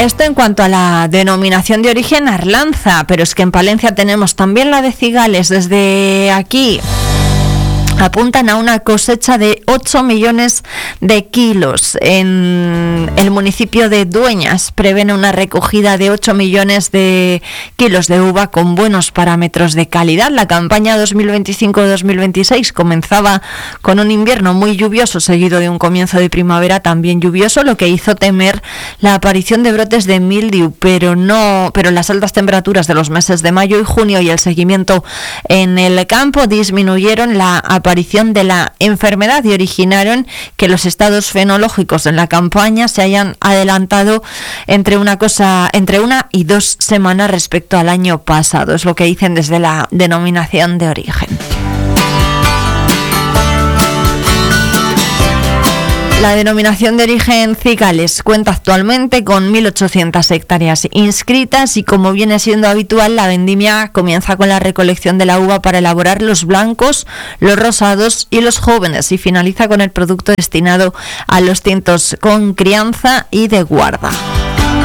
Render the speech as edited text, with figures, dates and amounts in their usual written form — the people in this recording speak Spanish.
Esto en cuanto a la denominación de origen Arlanza, pero es que en Palencia tenemos también la de Cigales. Desde aquí apuntan a una cosecha de 8 millones de kilos. En el municipio de Dueñas prevén una recogida de 8 millones de kilos de uva con buenos parámetros de calidad. La campaña 2025-2026 comenzaba con un invierno muy lluvioso, seguido de un comienzo de primavera también lluvioso, lo que hizo temer la aparición de brotes de mildiu, pero las altas temperaturas de los meses de mayo y junio y el seguimiento en el campo disminuyeron la aparición de la enfermedad y originaron que los estados fenológicos en la campaña se hayan adelantado entre una y 2 semanas respecto al año pasado. Es lo que dicen desde la denominación de origen. La denominación de origen Cigales cuenta actualmente con 1.800 hectáreas inscritas y, como viene siendo habitual, la vendimia comienza con la recolección de la uva para elaborar los blancos, los rosados y los jóvenes y finaliza con el producto destinado a los tintos con crianza y de guarda.